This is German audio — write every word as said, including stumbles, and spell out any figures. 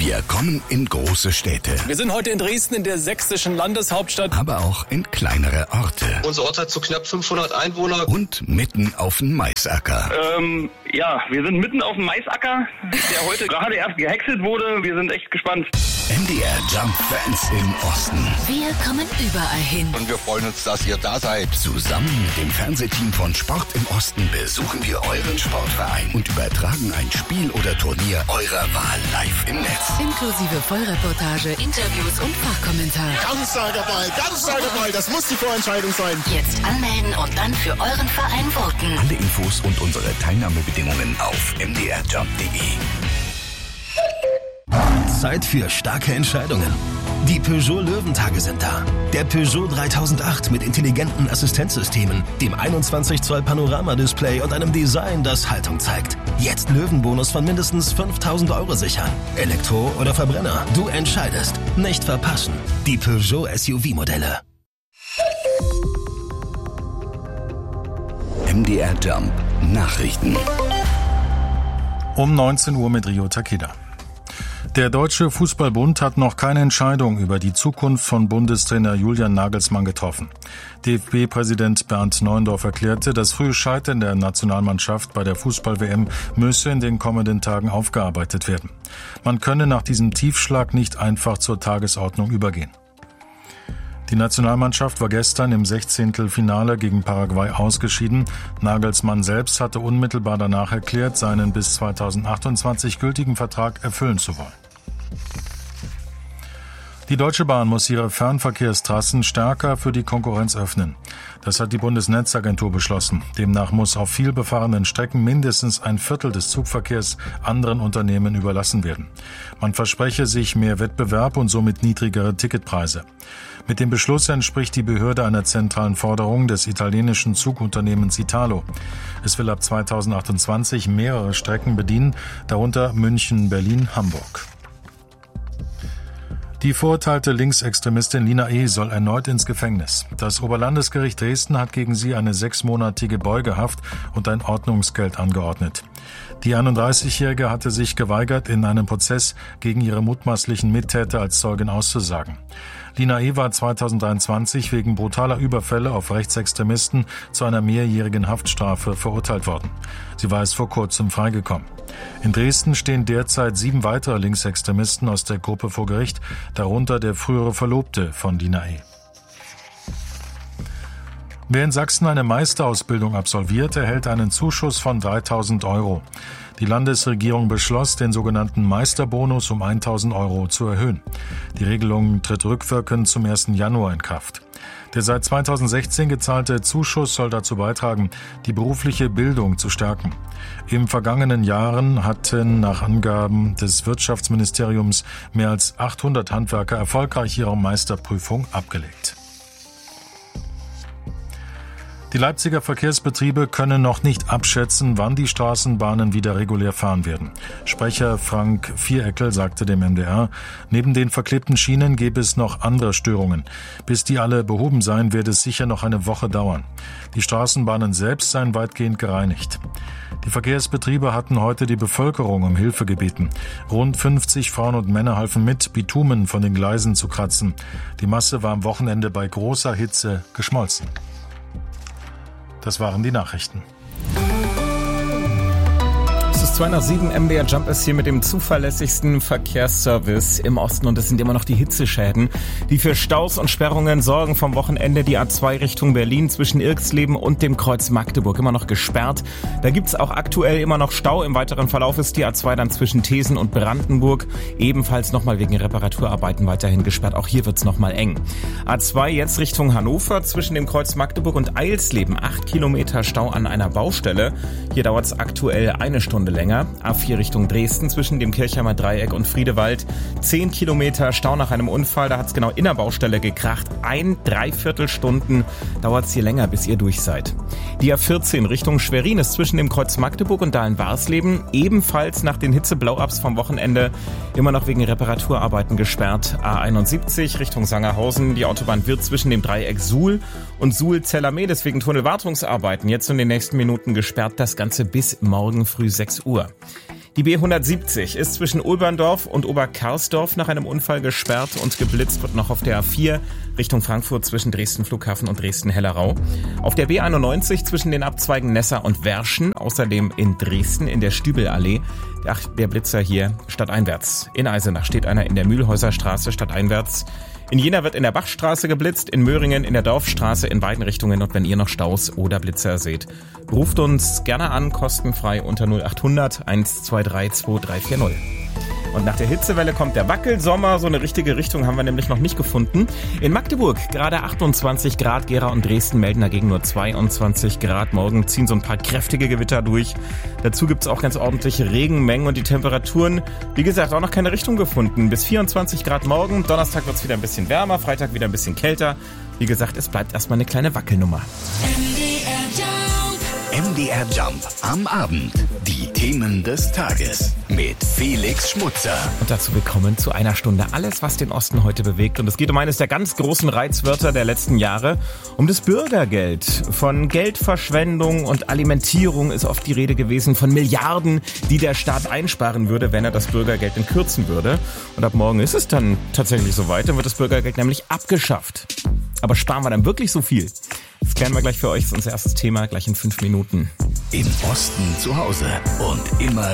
Wir kommen in große Städte. Wir sind heute in Dresden, in der sächsischen Landeshauptstadt. Aber auch in kleinere Orte. Unser Ort hat so knapp fünfhundert Einwohner. Und mitten auf dem Maisacker. Ähm, ja, wir sind mitten auf dem Maisacker, der heute gerade erst gehäckselt wurde. Wir sind echt gespannt. M D R Jump Fans im Osten. Wir kommen überall hin. Und wir freuen uns, dass ihr da seid. Zusammen mit dem Fernsehteam von Sport im Osten besuchen wir euren Sportverein und übertragen ein Spiel oder Turnier eurer Wahl live im Netz. Inklusive Vollreportage, Interviews und Fachkommentar. Ganz starker Ball, ganz starker Ball. Das muss die Vorentscheidung sein. Jetzt anmelden und dann für euren Verein voten. Alle Infos und unsere Teilnahmebedingungen auf m d r jump punkt d e. Zeit für starke Entscheidungen. Die Peugeot Löwentage sind da. Der Peugeot dreitausendacht mit intelligenten Assistenzsystemen, dem einundzwanzig Zoll Panoramadisplay und einem Design, das Haltung zeigt. Jetzt Löwenbonus von mindestens fünftausend Euro sichern. Elektro oder Verbrenner, du entscheidest. Nicht verpassen. Die Peugeot S U V-Modelle. M D R Jump Nachrichten. Um neunzehn Uhr mit Rio Takeda. Der Deutsche Fußballbund hat noch keine Entscheidung über die Zukunft von Bundestrainer Julian Nagelsmann getroffen. D F B-Präsident Bernd Neuendorf erklärte, das frühe Scheitern der Nationalmannschaft bei der Fußball-W M müsse in den kommenden Tagen aufgearbeitet werden. Man könne nach diesem Tiefschlag nicht einfach zur Tagesordnung übergehen. Die Nationalmannschaft war gestern im Sechzehntelfinale gegen Paraguay ausgeschieden. Nagelsmann selbst hatte unmittelbar danach erklärt, seinen bis zweitausendachtundzwanzig gültigen Vertrag erfüllen zu wollen. Die Deutsche Bahn muss ihre Fernverkehrstrassen stärker für die Konkurrenz öffnen. Das hat die Bundesnetzagentur beschlossen. Demnach muss auf viel befahrenen Strecken mindestens ein Viertel des Zugverkehrs anderen Unternehmen überlassen werden. Man verspreche sich mehr Wettbewerb und somit niedrigere Ticketpreise. Mit dem Beschluss entspricht die Behörde einer zentralen Forderung des italienischen Zugunternehmens Italo. Es will ab zweitausendachtundzwanzig mehrere Strecken bedienen, darunter München, Berlin, Hamburg. Die verurteilte Linksextremistin Lina E. soll erneut ins Gefängnis. Das Oberlandesgericht Dresden hat gegen sie eine sechsmonatige Beugehaft und ein Ordnungsgeld angeordnet. Die einunddreißigjährige hatte sich geweigert, in einem Prozess gegen ihre mutmaßlichen Mittäter als Zeugin auszusagen. Lina E. war zweitausenddreiundzwanzig wegen brutaler Überfälle auf Rechtsextremisten zu einer mehrjährigen Haftstrafe verurteilt worden. Sie war erst vor kurzem freigekommen. In Dresden stehen derzeit sieben weitere Linksextremisten aus der Gruppe vor Gericht, darunter der frühere Verlobte von Lina E. Wer in Sachsen eine Meisterausbildung absolviert, erhält einen Zuschuss von dreitausend Euro. Die Landesregierung beschloss, den sogenannten Meisterbonus um tausend Euro zu erhöhen. Die Regelung tritt rückwirkend zum ersten Januar in Kraft. Der seit zweitausendsechzehn gezahlte Zuschuss soll dazu beitragen, die berufliche Bildung zu stärken. Im vergangenen Jahren hatten nach Angaben des Wirtschaftsministeriums mehr als achthundert Handwerker erfolgreich ihre Meisterprüfung abgelegt. Die Leipziger Verkehrsbetriebe können noch nicht abschätzen, wann die Straßenbahnen wieder regulär fahren werden. Sprecher Frank Viereckel sagte dem M D R, neben den verklebten Schienen gäbe es noch andere Störungen. Bis die alle behoben seien, wird es sicher noch eine Woche dauern. Die Straßenbahnen selbst seien weitgehend gereinigt. Die Verkehrsbetriebe hatten heute die Bevölkerung um Hilfe gebeten. Rund fünfzig Frauen und Männer halfen mit, Bitumen von den Gleisen zu kratzen. Die Masse war am Wochenende bei großer Hitze geschmolzen. Das waren die Nachrichten. Es ist zwei nach sieben, M D R Jump ist hier mit dem zuverlässigsten Verkehrsservice im Osten und es sind immer noch die Hitzeschäden, die für Staus und Sperrungen sorgen. Vom Wochenende die A zwei Richtung Berlin zwischen Irxleben und dem Kreuz Magdeburg immer noch gesperrt. Da gibt's auch aktuell immer noch Stau. Im weiteren Verlauf ist die A zwei dann zwischen Thesen und Brandenburg ebenfalls nochmal wegen Reparaturarbeiten weiterhin gesperrt. Auch hier wird's nochmal eng. A zwei jetzt Richtung Hannover zwischen dem Kreuz Magdeburg und Eilsleben. Acht Kilometer Stau an einer Baustelle. Hier dauert's aktuell eine Stunde länger. A vier Richtung Dresden zwischen dem Kirchheimer Dreieck und Friedewald. Zehn Kilometer Stau nach einem Unfall. Da hat's genau in der Baustelle gekracht. Ein Dreiviertelstunden dauert's hier länger, bis ihr durch seid. Die A vierzehn Richtung Schwerin ist zwischen dem Kreuz Magdeburg und Dahlen-Warsleben ebenfalls nach den Hitze-Blow-Ups vom Wochenende immer noch wegen Reparaturarbeiten gesperrt. A einundsiebzig Richtung Sangerhausen. Die Autobahn wird zwischen dem Dreieck Suhl und Suhl-Zellermeer deswegen Tunnelwartungsarbeiten jetzt in den nächsten Minuten gesperrt. Das Ganze bis morgen früh sechs Uhr. Die Die B hundertsiebzig ist zwischen Ulberndorf und Oberkarsdorf nach einem Unfall gesperrt und geblitzt wird noch auf der A vier Richtung Frankfurt zwischen Dresden Flughafen und Dresden-Hellerau. Auf der B einundneunzig zwischen den Abzweigen Nessa und Werschen, außerdem in Dresden in der Stübelallee. Ach, der Blitzer hier stadteinwärts. In Eisenach steht einer in der Mühlhäuserstraße stadteinwärts. In Jena wird in der Bachstraße geblitzt, in Möhringen in der Dorfstraße in beiden Richtungen. Und wenn ihr noch Staus oder Blitzer seht, ruft uns gerne an, kostenfrei unter null acht hundert eins zwei drei zwei drei vier null. Und nach der Hitzewelle kommt der Wackelsommer. So eine richtige Richtung haben wir nämlich noch nicht gefunden. In Magdeburg gerade achtundzwanzig Grad, Gera und Dresden melden dagegen nur zweiundzwanzig Grad. Morgen ziehen so ein paar kräftige Gewitter durch. Dazu gibt's auch ganz ordentliche Regenmengen und die Temperaturen, wie gesagt, auch noch keine Richtung gefunden. Bis vierundzwanzig Grad morgen, Donnerstag wird's wieder ein bisschen wärmer, Freitag wieder ein bisschen kälter. Wie gesagt, es bleibt erstmal eine kleine Wackelnummer. M D R Jump am Abend. Die Themen des Tages mit Felix Schmutzer. Und dazu willkommen zu einer Stunde alles, was den Osten heute bewegt. Und es geht um eines der ganz großen Reizwörter der letzten Jahre, um das Bürgergeld. Von Geldverschwendung und Alimentierung ist oft die Rede gewesen, von Milliarden, die der Staat einsparen würde, wenn er das Bürgergeld dann kürzen würde. Und ab morgen ist es dann tatsächlich soweit, dann wird das Bürgergeld nämlich abgeschafft. Aber sparen wir dann wirklich so viel? Das klären wir gleich für euch. Das ist unser erstes Thema, gleich in fünf Minuten. Im Osten zu Hause und immer